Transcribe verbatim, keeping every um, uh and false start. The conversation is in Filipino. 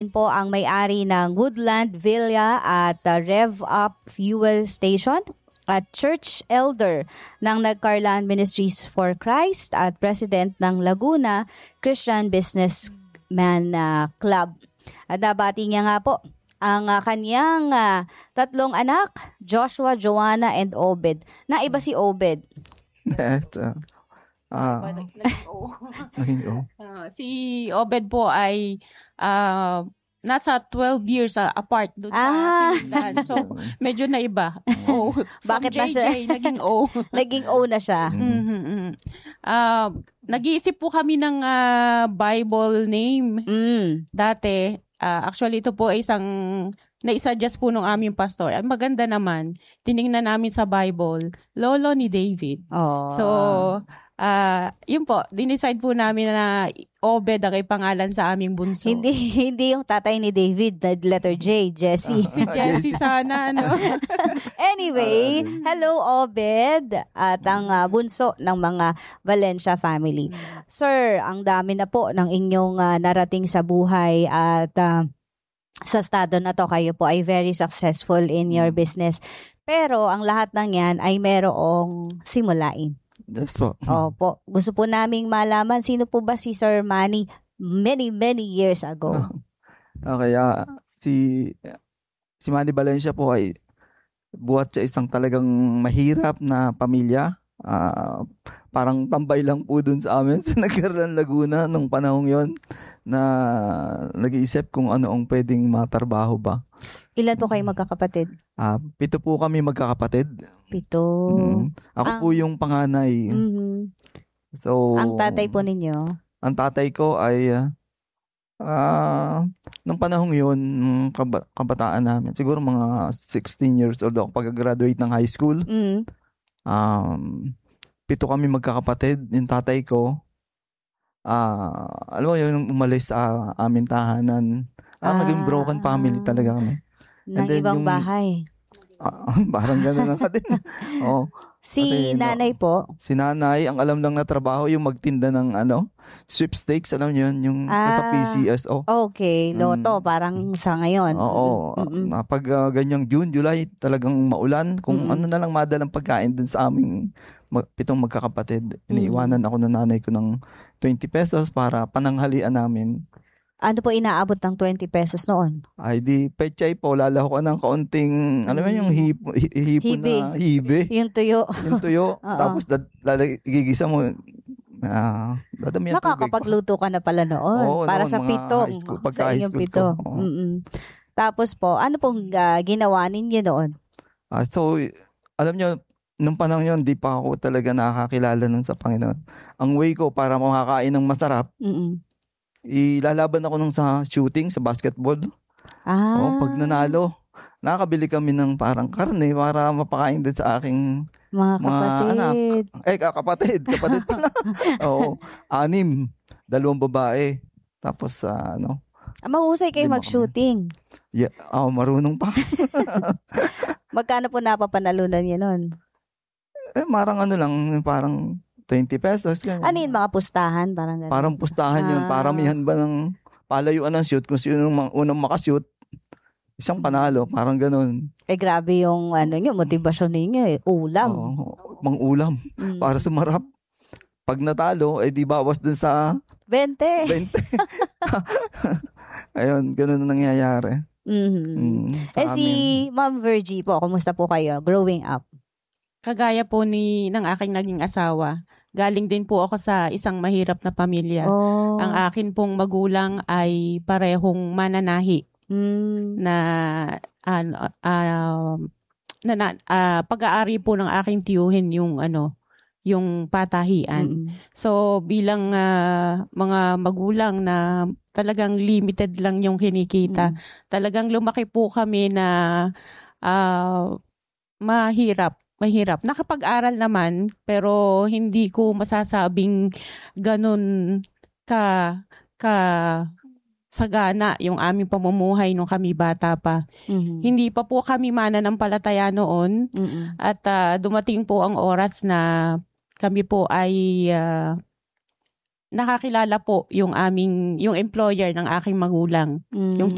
din po ang may-ari ng Woodland Villa at uh, Rev Up Fuel Station at church elder ng Nagcarlan Ministries for Christ at president ng Laguna Christian Businessman uh, Club. At nabati niya nga po ang uh, kanyang uh, tatlong anak, Joshua, Joanna, and Obed. Naiba si Obed. Yes. Uh, uh, naging O. Uh, si Obed po ay uh, nasa twelve years uh, apart doon sa Ah. sinindahan. So, medyo naiba. O. Bakit From na J J, siya- naging O. Naging O na siya. Mhm, mhm. Uh, nag-iisip po kami ng uh, Bible name Mm. dati. Uh, actually, ito po ay isang na-suggest po ng aming pastor. Ang maganda naman, tiningnan namin sa Bible, lolo ni David. Oh. So, uh, yun po, dinicide po namin na Obed ang pangalan sa aming bunso. hindi hindi yung tatay ni David, the letter J, Jesse. Si Jessie sana, ano? Anyway, hello Obed at ang uh, bunso ng mga Valencia family. Sir, ang dami na po ng inyong uh, narating sa buhay at uh, sa estado na to, kayo po ay very successful in your business. Pero ang lahat ng yan ay merong simulain. yes po. Opo. Gusto po naming malaman, sino po ba si Sir Manny many, many years ago? Okay, ah, si si Manny Valencia po ay buhat siya isang talagang mahirap na pamilya. Ah, parang tambay lang po dun sa amin sa Nagcarlan, Laguna nung panahong yon na nag-iisip kung ano ang pwedeng matrabaho ba. Ilan po kayo magkakapatid? Ah, pito po kami magkakapatid. Pito. Mm. Ako Ang- po yung panganay. Mhm. So, Ang tatay po ninyo? ang tatay ko ay ah ah, nung panahong yun, nung kaba- kabataan namin, siguro mga sixteen years old ako pag-graduate ng high school. Mm. Um, pito kami magkakapatid, yung tatay ko. Ah, alam mo yun, nung umalis sa amin tahanan. Ah, Ah, naging broken family talaga kami. Ng then ibang yung- bahay. Ah, parang gano'n na din. Oo. Si Kasi, no, nanay po? Si nanay, ang alam lang na trabaho yung magtinda ng ano, sweepstakes, alam niyo yun, yung sa Ah. P C S O. Okay, loto, Mm. parang sa ngayon. Oo. Mm-mm. Uh, pag uh, ganyang June, July, talagang maulan. Kung Mm-mm. ano na lang madalang pagkain dun sa aming mag- pitong magkakapatid. Iniiwanan ako ng nanay ko ng twenty pesos para pananghalian namin. Ano po inaabot ng twenty pesos noon? Ay di, pechay po, lalaho ko ng kaunting, ano ba yung hipo, hi- hipon Hibe. na hibe. Yung tuyo. Yung tuyo. Oo. Tapos dad, lalag, igigisa mo. Ah, dadami ang tubig. Nakakapagluto ka na pala noon. Oo, para noon, sa mga pitong. high school- pagka sa high inyong school pito. ko, oo. Mm-mm. Tapos po, ano pong ah, ginawa ninyo noon? Ah, so, alam nyo, nung panahon yun, di pa ako talaga nakakilala nun sa Panginoon. Ang way ko para makakain ng masarap, Mm-mm. ilalaban ako nung sa shooting, sa basketball. Ah. O, pag nanalo, nakakabili kami ng parang karne para mapakain din sa aking, mga mga kapatid. eh, ka- kapatid, kapatid pala. Oo, anim, dalawang babae. Tapos, ah, ano, Ah, mahusay kayo Lima mag-shooting. yeah, oh, marunong pa. Magkano po napapanalunan niyo noon? eh, marang ano lang, parang twenty pesos. Ganyan. Ano yun, mga pustahan? Parang ganun. Parang pustahan yun. Ah. Paramihan ba ng palayuan ng shoot. Kung sino ang unang makashoot, isang panalo. Parang ganun. Eh, grabe yung ano nyo, motivasyon ninyo eh. Ulam. Oo, mang ulam. Mm. Para sumarap. Pag natalo, eh di bawas dun sa Bente. twenty. Ayun, ganun na nangyayari. Mhm. Mm, sa Eh si amin. Ma'am Virgie po, kumusta po kayo growing up? Kagaya po ni ng aking naging asawa. Galing din po ako sa isang mahirap na pamilya. Oh. Ang akin pong magulang ay parehong mananahi Mm. na ano ah, na, na ah, pag-aari po ng aking tiyuhin yung ano yung patahian. Mm-mm. So bilang ah, mga magulang na talagang limited lang yung kinikita, Mm. talagang lumaki po kami na ah, mahirap. Mahirap. Nakapag-aral naman, pero hindi ko masasabing ganun ka, ka sagana yung aming pamumuhay nung kami bata pa. Mhm. Hindi pa po kami mananampalataya noon Mm-mm. at ah, dumating po ang oras na kami po ay ah, nakakilala po yung aming yung employer ng aking magulang, Mm. yung